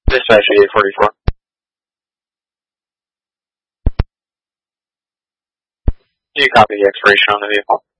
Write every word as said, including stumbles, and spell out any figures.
Dispatch eight forty-four. Do you copy the expiration on the vehicle?